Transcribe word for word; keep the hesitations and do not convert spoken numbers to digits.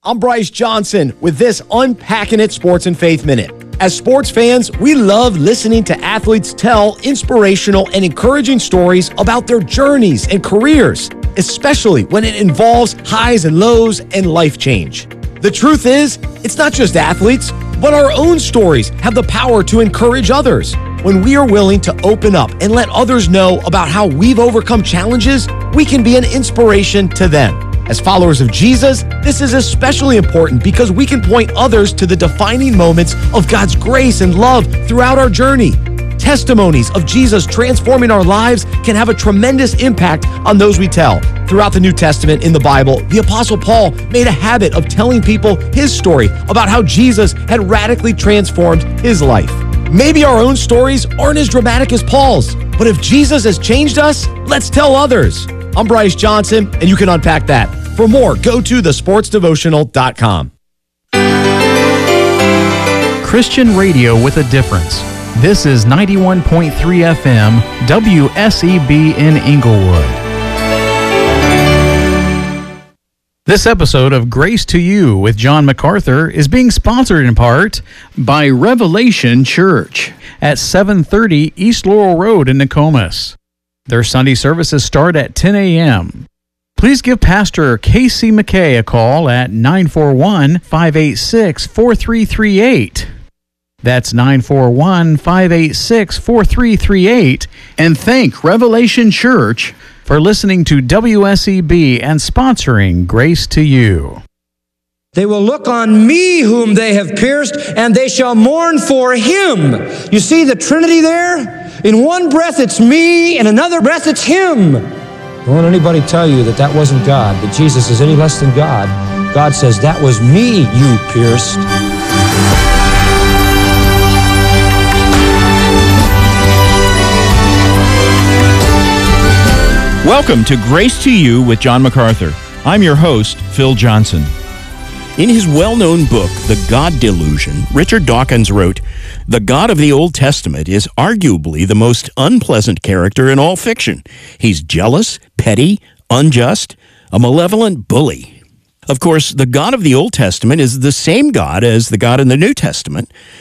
I'm Bryce Johnson with this Unpacking It Sports and Faith Minute. As sports fans, we love listening to athletes tell inspirational and encouraging stories about their journeys and careers, especially when it involves highs and lows and life change. The truth is, it's not just athletes, but our own stories have the power to encourage others. When we are willing to open up and let others know about how we've overcome challenges, we can be an inspiration to them. As followers of Jesus, this is especially important because we can point others to the defining moments of God's grace and love throughout our journey. Testimonies of Jesus transforming our lives can have a tremendous impact on those we tell. Throughout the New Testament in the Bible, the Apostle Paul made a habit of telling people his story about how Jesus had radically transformed his life. Maybe our own stories aren't as dramatic as Paul's, but if Jesus has changed us, let's tell others. I'm Bryce Johnson, and you can unpack that. For more, go to the sports devotional dot com. Christian radio with a difference. This is ninety-one point three F M, W S E B in Inglewood. This episode of Grace to You with John MacArthur is being sponsored in part by Revelation Church at seven thirty East Laurel Road in Nokomis. Their Sunday services start at ten a.m. Please give Pastor Casey McKay a call at nine four one, five eight six, four three three eight. That's nine four one, five eight six, four three three eight. And thank Revelation Church for listening to W S E B and sponsoring Grace to You. They will look on me whom they have pierced, and they shall mourn for him. You see the Trinity there? In one breath it's me, in another breath it's him. Don't let anybody tell you that that wasn't God, that Jesus is any less than God. God says, that was me you pierced. Welcome to Grace to You with John MacArthur. I'm your host, Phil Johnson. In his well-known book, The God Delusion, Richard Dawkins wrote, "The God of the Old Testament is arguably the most unpleasant character in all fiction. He's jealous, petty, unjust, a malevolent bully." Of course, the God of the Old Testament is the same God as the God in the New Testament,